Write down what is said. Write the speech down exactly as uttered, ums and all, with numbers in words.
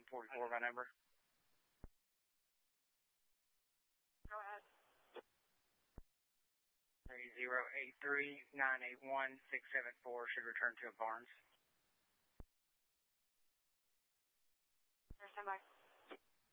forty-four by number. Go ahead. three zero eight three nine eight one six seven four should return to a Barnes. Stand by.